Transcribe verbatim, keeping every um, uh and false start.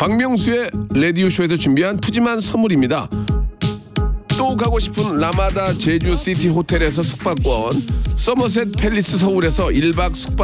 박명수의 라디오쇼에서 준비한 푸짐한 선물입니다. 또 가고 싶은 라마다 제주시티 호텔에서 숙박권, 서머셋 팰리스 서울에서 일 박 숙박